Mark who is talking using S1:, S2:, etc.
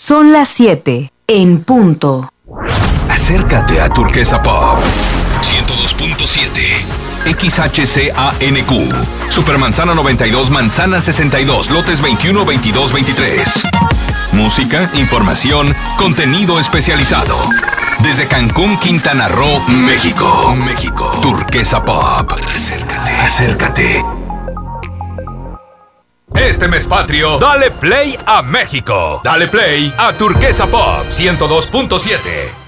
S1: Son las 7 en punto.
S2: Acércate a Turquesa Pop 102.7 XHCANQ Supermanzana 92, Manzana 62, lotes 21, 22, 23. Música, información, contenido especializado. Desde Cancún, Quintana Roo, México. Turquesa Pop. Acércate.
S3: Este mes patrio, dale play a México. Dale play a Turquesa Pop 102.7.